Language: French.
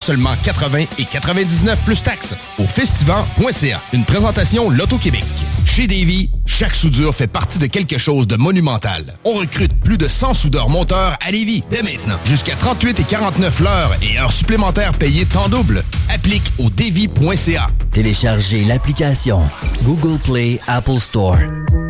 seulement 80 et 99 plus taxes. Au festival.ca, une présentation Loto-Québec. Chez Davy, chaque soudure fait partie de quelque chose de monumental. On recrute plus de 100 soudeurs monteurs à Lévis dès maintenant. Jusqu'à 38 et 49 l'heure et heures supplémentaires payées temps double. Applique au davy.ca. Téléchargez l'application Google Play Apple Store.